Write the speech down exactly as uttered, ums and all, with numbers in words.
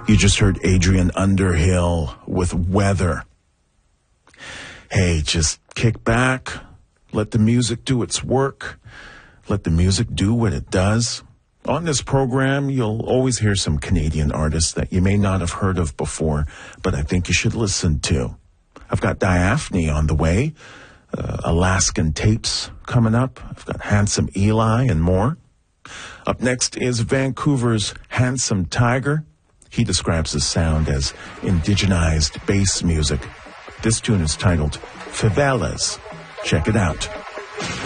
You just heard Adrian Underhill with Weather. Hey, just kick back, let the music do its work, let the music do what it does. On this program, you'll always hear some Canadian artists that you may not have heard of before, but I think you should listen to. I've got Diaphne on the way, uh, Alaskan Tapes coming up. I've got Handsome Eli and more. Up next is Vancouver's Handsome Tiger. He describes his sound as indigenized bass music. This tune is titled Favelas. Check it out.